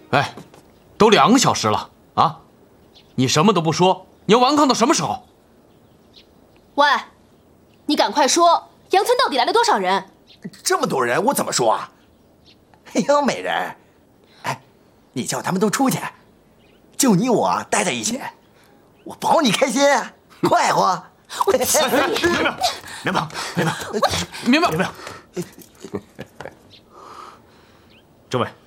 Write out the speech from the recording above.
哎，都2个小时了啊！你什么都不说，你要顽抗到什么时候？ 喂，你赶快说，杨村到底来了多少人？ 这么多人，我怎么说啊？哎呦，美人，哎，你叫他们都出去，就你我待在一起，我保你开心，快活。 明白。这位，